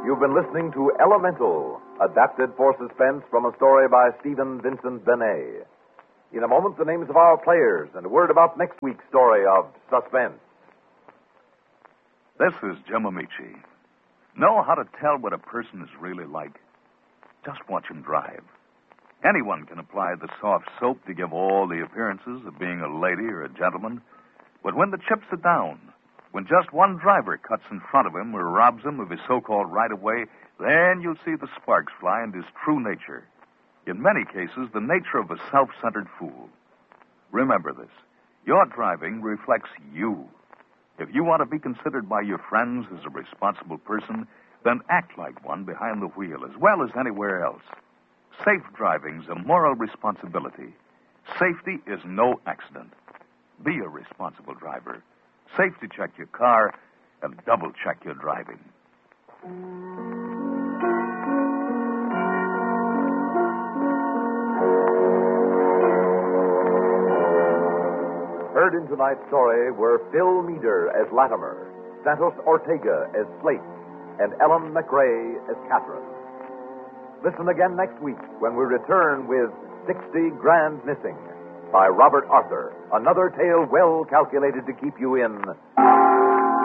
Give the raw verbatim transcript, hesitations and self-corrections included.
You've been listening to Elemental, adapted for suspense from a story by Stephen Vincent Benet. In a moment, the names of our players and a word about next week's story of Suspense. This is Jim Amici. Know how to tell what a person is really like? Just watch him drive. Anyone can apply the soft soap to give all the appearances of being a lady or a gentleman. But when the chips are down, when just one driver cuts in front of him or robs him of his so-called right-of-way, then you'll see the sparks fly into his true nature. In many cases, the nature of a self-centered fool. Remember this. Your driving reflects you. If you want to be considered by your friends as a responsible person, then act like one behind the wheel as well as anywhere else. Safe driving's a moral responsibility. Safety is no accident. Be a responsible driver. Safety check your car and double check your driving. Heard in tonight's story were Phil Meader as Latimer, Santos Ortega as Slate, and Ellen McRae as Catherine. Listen again next week when we return with sixty Grand Missing by Robert Arthur, another tale well calculated to keep you in